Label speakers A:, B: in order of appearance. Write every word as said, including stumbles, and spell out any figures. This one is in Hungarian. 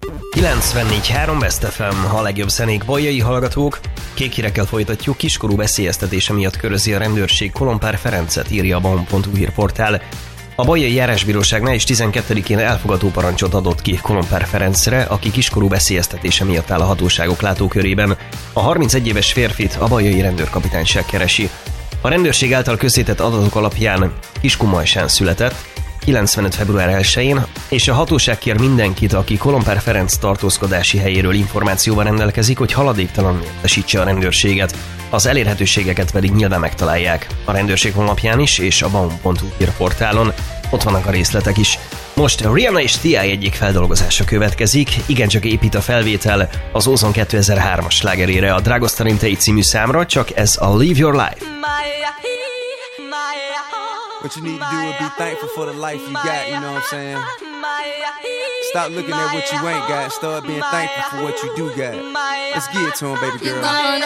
A: kilencvennégy három Best ef em, a legjobb zenék, bajai hallgatók. Kék hírekkel folytatjuk. Kiskorú veszélyeztetése miatt körözi a rendőrség Kolompár Ferencet, írja a bam pont hu hírportál. A Bajai Járásbíróság május tizenkettedikén elfogadó parancsot adott ki Kolompár Ferencre, aki kiskorú veszélyeztetése miatt áll a hatóságok látókörében. A harmincegy éves férfit a bajai rendőrkapitányság keresi. A rendőrség által közzétett adatok alapján Kiskunmalsán született, kilencvenöt február elsején, és a hatóság kér mindenkit, aki Kolompár Ferenc tartózkodási helyéről információval rendelkezik, hogy haladéktalanul értesítse a rendőrséget, az elérhetőségeket pedig nyilván megtalálják a rendőrség honlapján is, és a bam pont hu hírportálon. Ott vannak a részletek is. Most Rihanna és T I egyik feldolgozása következik, igencsak épít a felvétel az Ozon kétezer-hármas slágerére, a Dragostar in Tate című számra, csak ez a Live Your Life.
B: What you need to do is be thankful for the life you got, you know what I'm saying? Stop looking at what you ain't got, start being thankful for what you do got. Let's get it to him, baby girl.